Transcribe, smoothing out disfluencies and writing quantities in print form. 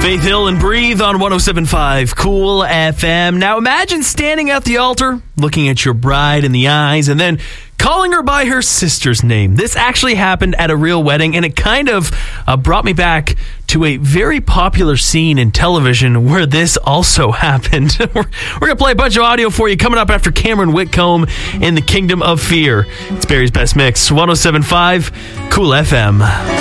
Faith Hill and Breathe on 107.5 Cool FM. Now imagine standing at the altar, looking at your bride in the eyes, and then calling her by her sister's name. This actually happened at a real wedding, and it kind of brought me back to a very popular scene in television where this also happened. We're going to play a bunch of audio for you coming up after Cameron Whitcomb in the Kingdom of Fear. It's Barry's Best Mix, 107.5 Cool FM.